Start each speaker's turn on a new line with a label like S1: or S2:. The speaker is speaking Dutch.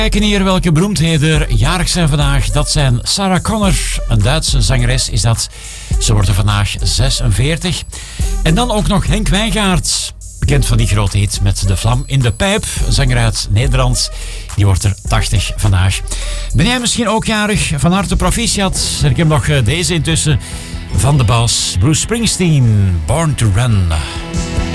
S1: Kijken hier welke beroemdheden er jarig zijn vandaag. Dat zijn Sarah Connor, een Duitse zangeres is dat. Ze wordt er vandaag 46. En dan ook nog Henk Wijngaard. Bekend van die grote hit met De Vlam in de Pijp. Een zanger uit Nederland. Die wordt er 80 vandaag. Ben jij misschien ook jarig? Van harte proficiat. En ik heb nog deze intussen van de baas Bruce Springsteen. Born to Run.